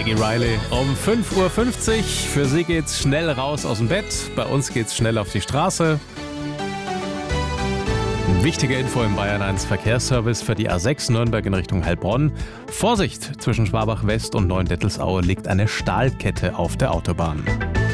Peggy Riley um 5:50 Uhr. Für sie geht's schnell raus aus dem Bett. Bei uns geht's schnell auf die Straße. Wichtige Info im Bayern 1 Verkehrsservice für die A6 Nürnberg in Richtung Heilbronn. Vorsicht, zwischen Schwabach West und Neuendettelsau liegt eine Stahlkette auf der Autobahn.